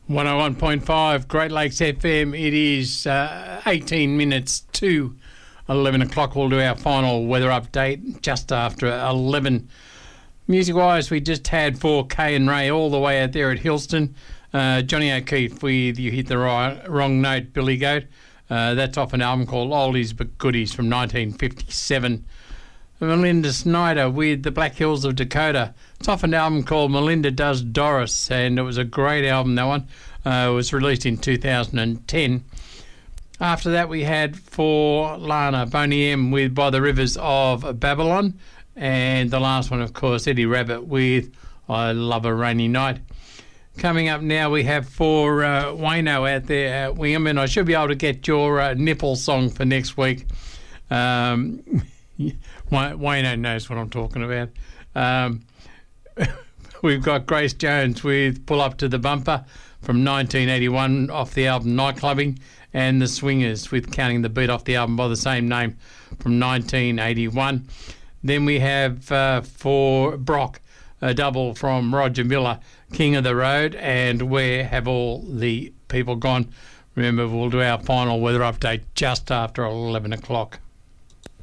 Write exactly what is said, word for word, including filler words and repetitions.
one oh one point five Great Lakes F M. It is uh, eighteen minutes to eleven o'clock. We'll do our final weather update just after eleven. Music-wise, we just had for Kay and Ray all the way out there at Hillston. Uh, Johnny O'Keefe with You Hit the Right, Wrong Note, Billy Goat. Uh, that's off an album called Oldies But Goodies from nineteen fifty-seven. Melinda Snyder with The Black Hills of Dakota. It's off an album called Melinda Does Doris, and it was a great album, that one. Uh, it was released in two thousand ten. After that, we had for Lana, Boney M with By the Rivers of Babylon. And the last one, of course, Eddie Rabbit with I Love a Rainy Night. Coming up now, we have for uh, Wayno out there at Wingham, and I should be able to get your uh, nipple song for next week. Um, Wayno knows what I'm talking about. Um, we've got Grace Jones with Pull Up to the Bumper from nineteen eighty-one off the album Nightclubbing, and The Swingers with Counting the Beat off the album by the same name from nineteen eighty-one. Then we have uh, for Brock, a double from Roger Miller, King of the Road, and Where Have All the People Gone? Remember, we'll do our final weather update just after eleven o'clock.